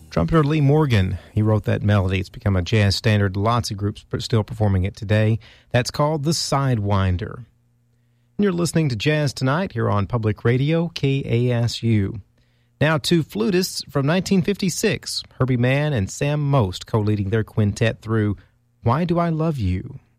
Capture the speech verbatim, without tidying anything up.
Trumpeter Lee Morgan, he wrote that melody. It's become a jazz standard. Lots of groups are still performing it today. That's called the Sidewinder. And you're listening to Jazz Tonight here on Public Radio, K A S U. Now two flutists from nineteen fifty-six, Herbie Mann and Sam Most, co-leading their quintet through Why Do I Love You?